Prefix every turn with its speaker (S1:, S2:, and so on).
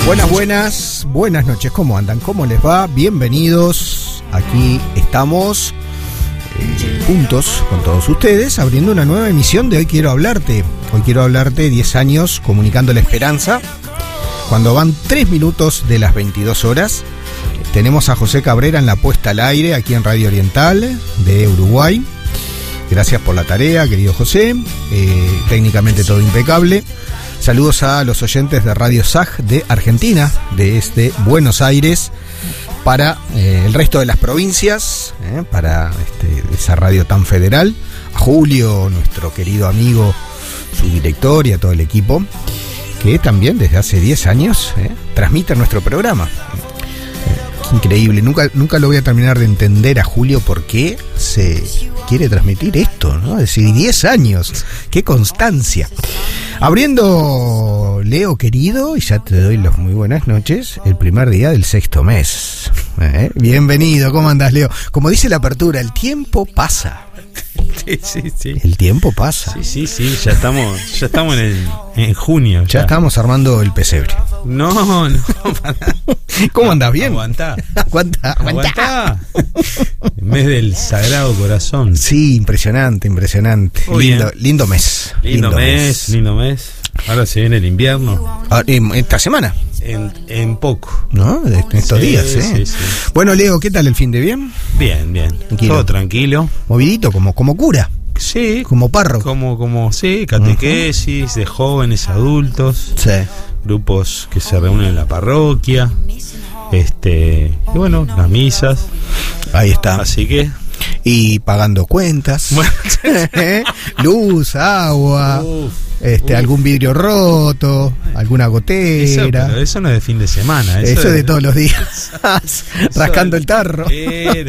S1: Buenas noches, ¿cómo andan? ¿Cómo les va? Bienvenidos, aquí estamos juntos con todos ustedes, abriendo una nueva emisión de Hoy Quiero Hablarte. Hoy quiero hablarte 10 años comunicando la esperanza. Cuando van 3 minutos de las 22 horas, tenemos a José Cabrera en la puesta al aire, aquí en Radio Oriental de Uruguay. Gracias por la tarea, querido José. Técnicamente todo impecable. Saludos a los oyentes de Radio SAG de Argentina, desde Buenos Aires, para el resto de las provincias, para esa radio tan federal. A Julio, nuestro querido amigo, su director, y a todo el equipo, que también desde hace 10 años transmite nuestro programa. Increíble, nunca lo voy a terminar de entender a Julio por qué se quiere transmitir esto, ¿no? Es decir, 10 años, qué constancia. Abriendo, Leo querido, y ya te doy las muy buenas noches, el primer día del 6º mes. Bienvenido, ¿cómo andás, Leo? Como dice la apertura, el tiempo pasa.
S2: Sí.
S1: El tiempo pasa.
S2: Sí, ya estamos en junio.
S1: Ya estamos armando el pesebre.
S2: No.
S1: ¿Cómo andás? ¿Bien?
S2: Aguantá. El mes del Sagrado Corazón.
S1: Sí, impresionante. Lindo mes.
S2: Lindo mes. Ahora se viene el invierno.
S1: Esta semana.
S2: En poco.
S1: ¿No? En estos días,
S2: Sí.
S1: Bueno, Leo, ¿qué tal el fin de bien?
S2: Bien.
S1: Tranquilo.
S2: Todo tranquilo.
S1: Movidito, como cura.
S2: Sí.
S1: Como párroco.
S2: Como catequesis, de jóvenes, adultos.
S1: Sí.
S2: Grupos que se reúnen en la parroquia. Y bueno, las misas.
S1: Ahí está.
S2: Así que.
S1: Y pagando cuentas.
S2: Bueno.
S1: Luz, agua. Algún vidrio roto, alguna gotera.
S2: Eso no es de fin de semana.
S1: Eso es de todos los días. Rascando el tarro.